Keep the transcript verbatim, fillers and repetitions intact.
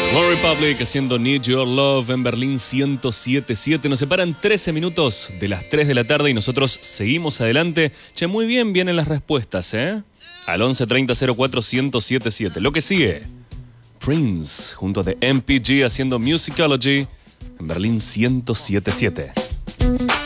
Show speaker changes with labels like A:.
A: One Republic haciendo Need Your Love en Berlín ciento siete punto siete. Nos separan trece minutos de las tres de la tarde y nosotros seguimos adelante. Che, muy bien vienen las respuestas, ¿eh? Al once treinta cero cuatro uno cero siete siete. Lo que sigue, Prince junto a The M P G haciendo Musicology en Berlín ciento siete punto siete.